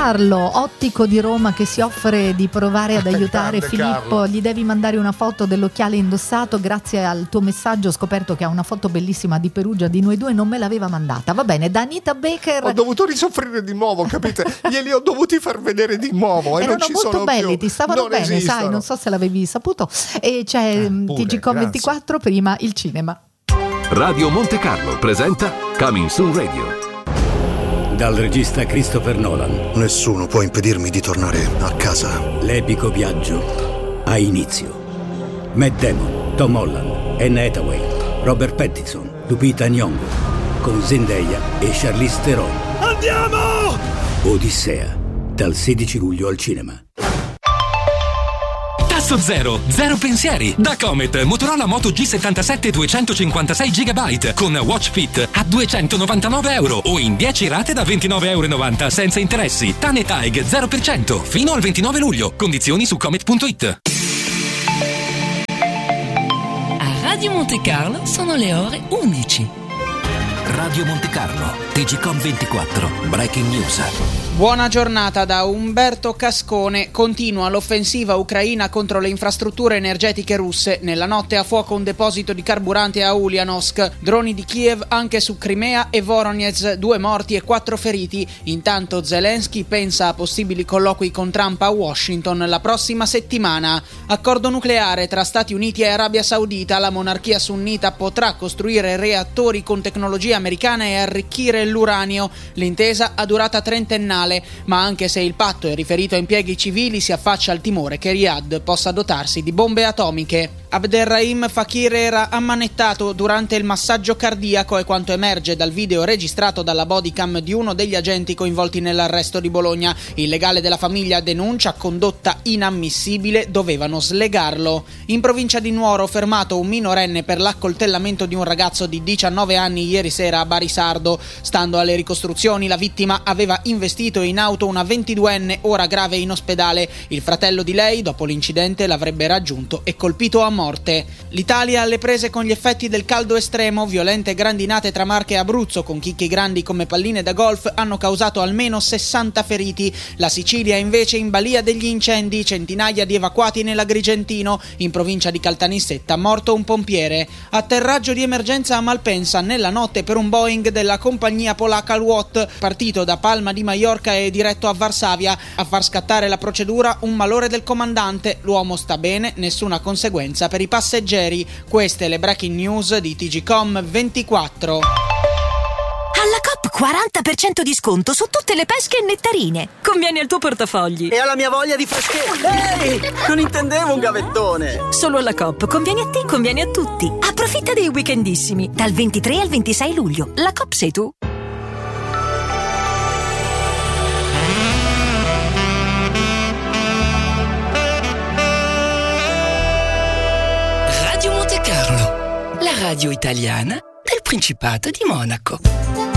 Carlo, ottico di Roma, che si offre di provare ad aiutare Filippo. Carlo. Gli devi mandare una foto dell'occhiale indossato. Grazie al tuo messaggio ho scoperto che ha una foto bellissima di Perugia di noi due, non me l'aveva mandata. Va bene, da Anita Baker. Ho dovuto risoffrire di nuovo, capite? Glieli ho dovuti far vedere di nuovo. Erano non ci molto sono belli, più. ti stavano Non bene, esistono. sai, non so se l'avevi saputo. E c'è TGcom24, prima il cinema. Radio Monte Carlo presenta Coming Soon Radio. Dal regista Christopher Nolan. Nessuno può impedirmi di tornare a casa. L'epico viaggio ha inizio. Matt Damon, Tom Holland, Anne Hathaway, Robert Pattinson, Lupita Nyong'o, con Zendaya e Charlize Theron. Andiamo! Odissea, dal 16 luglio al cinema. Tasso zero pensieri. Da Comet, Motorola Moto G77 256 GB con Watch Fit a €299 o in 10 rate da €29,90 senza interessi. TAN TAEG 0% fino al 29 luglio. Condizioni su comet.it. A Radio Monte Carlo sono le ore 11. Radio Monte Carlo, TGcom24, Breaking News. Buona giornata da Umberto Cascone. Continua l'offensiva ucraina contro le infrastrutture energetiche russe. Nella notte a fuoco un deposito di carburante a Ulyanovsk. Droni di Kiev anche su Crimea e Voronezh, 2 morti e 4 feriti. Intanto Zelensky pensa a possibili colloqui con Trump a Washington la prossima settimana. Accordo nucleare tra Stati Uniti e Arabia Saudita. La monarchia sunnita potrà costruire reattori con tecnologia americana e arricchire l'uranio. L'intesa ha durata trentennale. Ma anche se il patto è riferito a impieghi civili, si affaccia al timore che Riyadh possa dotarsi di bombe atomiche. Abderrahim Fakir era ammanettato durante il massaggio cardiaco, è quanto emerge dal video registrato dalla bodycam di uno degli agenti coinvolti nell'arresto di Bologna. Il legale della famiglia denuncia condotta inammissibile, dovevano slegarlo. In provincia di Nuoro, fermato un minorenne per l'accoltellamento di un ragazzo di 19 anni ieri sera a Barisardo. Stando alle ricostruzioni, la vittima aveva investito in auto una 22enne, ora grave in ospedale. Il fratello di lei, dopo l'incidente, l'avrebbe raggiunto e colpito a morte. L'Italia alle prese con gli effetti del caldo estremo. Violente grandinate tra Marche e Abruzzo, con chicchi grandi come palline da golf, hanno causato almeno 60 feriti. La Sicilia invece in balia degli incendi, centinaia di evacuati nell'Agrigentino. In provincia di Caltanissetta morto un pompiere. Atterraggio di emergenza a Malpensa nella notte per un Boeing della compagnia polacca LWOT, partito da Palma di Maiorca e diretto a Varsavia. A far scattare la procedura un malore del comandante. L'uomo sta bene, nessuna conseguenza per i passeggeri. Queste le breaking news di TGcom24. Alla Coop 40% di sconto su tutte le pesche e nettarine. Conviene al tuo portafogli. E alla mia voglia di freschezza. Ehi, non intendevo un gavettone. Solo alla Coop. Conviene a te, conviene a tutti. Approfitta dei weekendissimi. Dal 23 al 26 luglio. La Coop sei tu. Radio Monte Carlo, la radio italiana del Principato di Monaco.